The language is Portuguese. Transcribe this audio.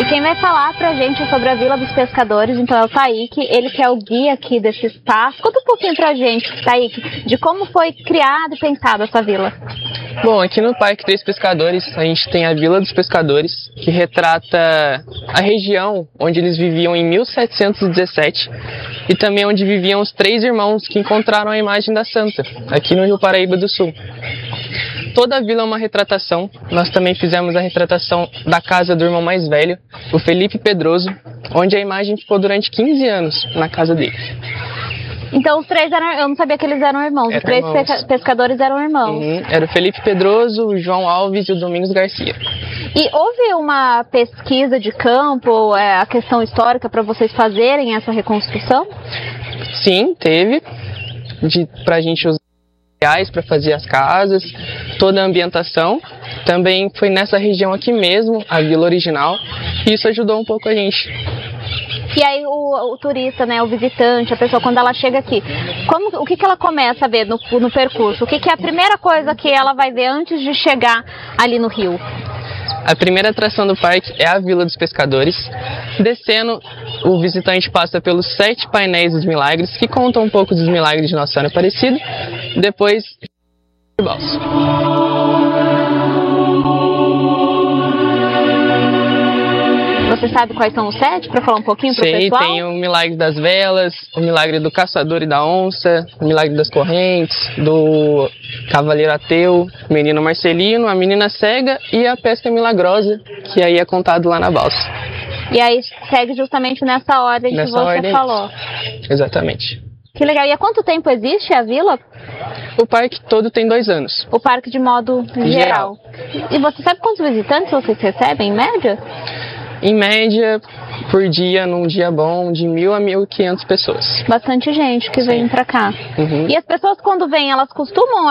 quem vai falar pra gente sobre a Vila dos Pescadores, então, é o Taíque, ele que é o guia aqui desse espaço. Conta um pouquinho pra gente, Taíque, de como foi criada e pensada essa vila. Bom, aqui no Parque Três Pescadores, a gente tem a Vila dos Pescadores, que retrata a região onde eles viviam em 1717 e também onde viviam os 3 irmãos que encontraram a imagem da Santa, aqui no Rio Paraíba do Sul. Toda a vila é uma retratação. Nós também fizemos a retratação da casa do irmão mais velho, o Felipe Pedroso, onde a imagem ficou durante 15 anos na casa dele. Então os 3 eram, eu não sabia que eles eram irmãos, os 3 pescadores eram irmãos. Era o Felipe Pedroso, o João Alves e o Domingos Garcia. E houve uma pesquisa de campo, a questão histórica, para vocês fazerem essa reconstrução? Sim, teve, pra gente usar para fazer as casas, toda a ambientação. Também foi nessa região aqui mesmo, a vila original, e isso ajudou um pouco a gente. E aí o turista, né, o visitante, a pessoa, quando ela chega aqui, o que ela começa a ver no percurso? O que é a primeira coisa que ela vai ver antes de chegar ali no rio? A primeira atração do parque é a Vila dos Pescadores. Descendo, o visitante passa pelos 7 painéis dos milagres, que contam um pouco dos milagres de Nossa Senhora Aparecida. Depois, o balso. Você sabe quais são os 7, para falar um pouquinho para o pessoal? Tem o milagre das velas, o milagre do caçador e da onça, o milagre das correntes, do cavaleiro ateu, o menino Marcelino, a menina cega e a pesca milagrosa, que aí é contado lá na balsa. E aí segue justamente nessa ordem que você falou. Exatamente. Que legal. E há quanto tempo existe a vila? O parque todo tem 2 anos. O parque de modo geral. E você sabe quantos visitantes vocês recebem, em média? Em média, por dia, num dia bom, de 1.000 a 1.500 pessoas. Bastante gente que vem pra cá. E as pessoas, quando vêm, elas costumam